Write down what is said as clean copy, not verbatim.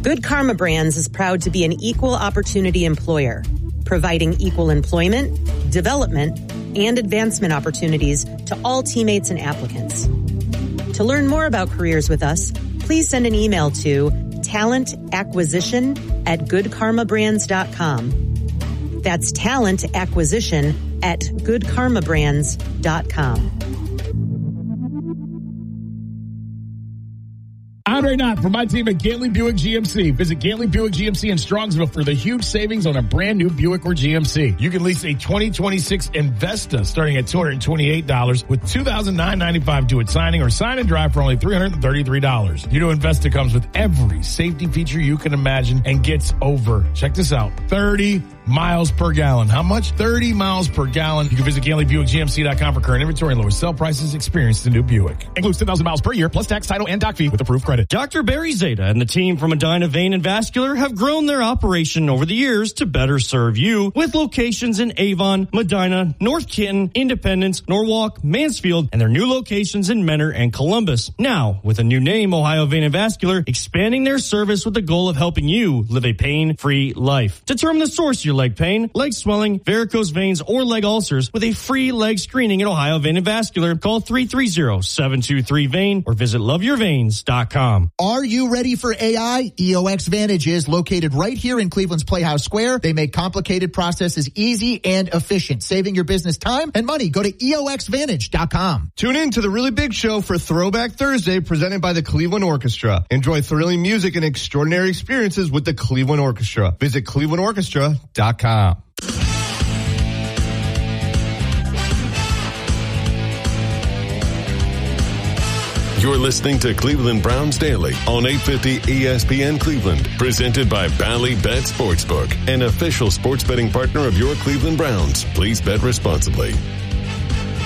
Good Karma Brands is proud to be an equal opportunity employer, providing equal employment, development, and advancement opportunities to all teammates and applicants. To learn more about careers with us, please send an email to talentacquisition@goodkarmabrands.com. That's talentacquisition@goodkarmabrands.com. Andre Knott from my team at Gately Buick GMC. Visit Gately Buick GMC in Strongsville for the huge savings on a brand new Buick or GMC. You can lease a 2026 Investa starting at $228 with $2,995 due at signing or sign and drive for only $333. You know Investa comes with every safety feature you can imagine and gets over, check this out, 30 miles per gallon. How much? 30 miles per gallon. You can visit GatelyBuickGMC.com for current inventory and lowest sell prices. Experience the new Buick. Includes 10,000 miles per year plus tax, title, and doc fee with approved credit. Dr. Barry Zeta and the team from Medina Vein and Vascular have grown their operation over the years to better serve you with locations in Avon, Medina, North Canton, Independence, Norwalk, Mansfield, and their new locations in Mentor and Columbus. Now, with a new name, Ohio Vein and Vascular, expanding their service with the goal of helping you live a pain-free life. Determine the source of your leg pain, leg swelling, varicose veins, or leg ulcers with a free leg screening at Ohio Vein and Vascular. Call 330-723-VEIN or visit loveyourveins.com. Are you ready for AI? EOX Vantage is located right here in Cleveland's Playhouse Square. They make complicated processes easy and efficient, saving your business time and money. Go to EOXVantage.com. Tune in to the Really Big Show for Throwback Thursday presented by the Cleveland Orchestra. Enjoy thrilling music and extraordinary experiences with the Cleveland Orchestra. Visit clevelandorchestra.com. You're listening to Cleveland Browns Daily on 850 ESPN Cleveland, presented by Bally Bet Sportsbook, an official sports betting partner of your Cleveland Browns. Please bet responsibly.